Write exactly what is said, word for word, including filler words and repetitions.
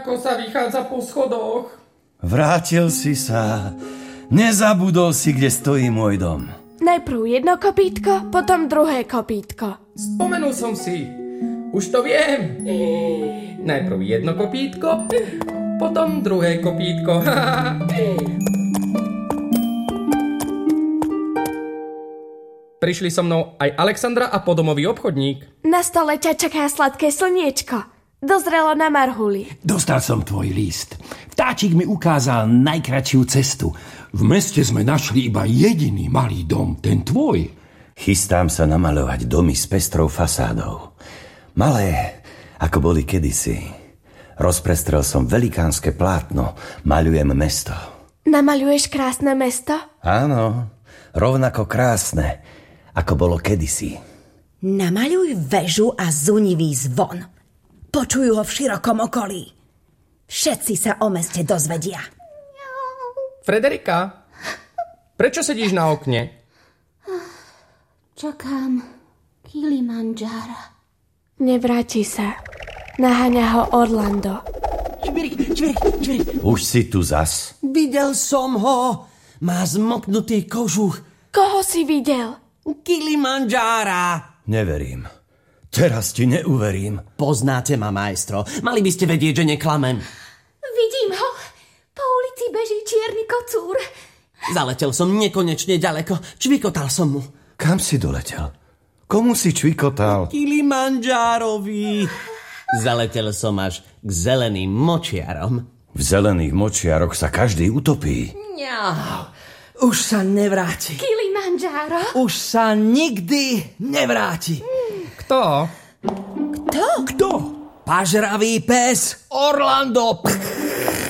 ako sa vychádza po schodoch. Vrátil si sa. Nezabudol si, kde stojí môj dom. Najprv jedno kopítko, potom druhé kopítko. Spomenul som si. Už to viem. Najprv jedno kopítko, potom druhé kopítko. Prišli so mnou aj Alexandra a podomový obchodník. Na stole ťa čaká sladké slniečko. Dozrelo na marhuli. Dostal som tvoj list. Vtáčik mi ukázal najkratšiu cestu. V meste sme našli iba jediný malý dom, ten tvoj. Chystám sa namaľovať domy s pestrou fasádou. Malé, ako boli kedysi. Rozprestrel som velikánske plátno. Maľujem mesto. Namaľuješ krásne mesto? Áno, rovnako krásne, ako bolo kedysi. Namaľuj väžu a zunivý zvon. Počujú ho v širokom okolí. Všetci sa o meste dozvedia. Frederika, prečo sedíš na okne? Čakám Kilimandžára. Nevráti sa. Naháňa ho Orlando. Čvirik, čvirik, čvirik. Už si tu zas? Videl som ho. Má zmoknutý kožuch. Koho si videl? Kilimandžára. Neverím. Teraz ti neuverím. Poznáte ma, maestro. Mali by ste vedieť, že neklamem. Vidím ho. Po ulici beží čierny kocúr. Zaletel som nekonečne ďaleko. Čvikotal som mu. Kam si doletel? Komu si čvikotal? Kilimandžárovi. Zaletel som až k zeleným močiarom. V zelených močiaroch sa každý utopí. Ňau. Už sa nevráti. Kilimandžáro. Už sa nikdy nevráti. Kto? Kto? Kto? Pažravý pes Orlando.